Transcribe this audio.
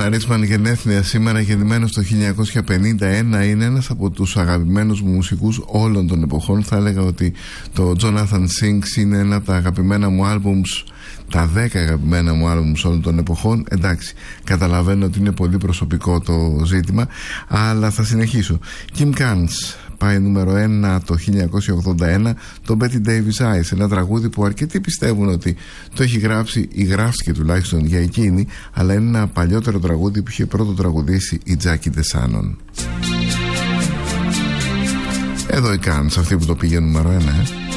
Άρισμαν γενέθλια σήμερα, γεννημένος το 1951, είναι ένας από τους αγαπημένους μου μουσικούς όλων των εποχών. Θα έλεγα ότι το Jonathan Sings είναι ένα από τα αγαπημένα μου άλμπουμς, τα 10 αγαπημένα μου άλμπουμς όλων των εποχών. Εντάξει, καταλαβαίνω ότι είναι πολύ προσωπικό το ζήτημα, αλλά θα συνεχίσω. Kim Carnes πάει νούμερο 1 το 1981, το Betty Davis Eyes, ένα τραγούδι που αρκετοί πιστεύουν ότι το έχει γράψει ή γράφτηκε τουλάχιστον για εκείνη, αλλά είναι ένα παλιότερο τραγούδι που είχε πρώτο τραγουδήσει η Jackie DeShannon. Εδώ η Carnes, αυτή που το πήγε νούμερο 1.